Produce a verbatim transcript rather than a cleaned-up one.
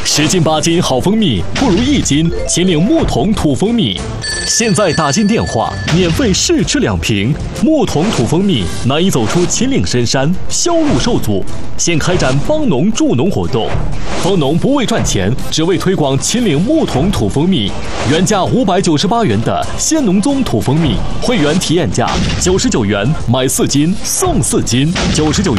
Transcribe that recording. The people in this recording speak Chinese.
十斤八斤好蜂蜜，不如一斤秦岭木桶土蜂蜜。现在打进电话，免费试吃两瓶木桶土蜂蜜，难以走出秦岭深山，销路受阻。现开展帮农助农活动，帮农不为赚钱，只为推广秦岭木桶土蜂蜜。原价五百九十八元的鲜农宗土蜂蜜，会员体验价九十九元，买四斤送四斤，九十九。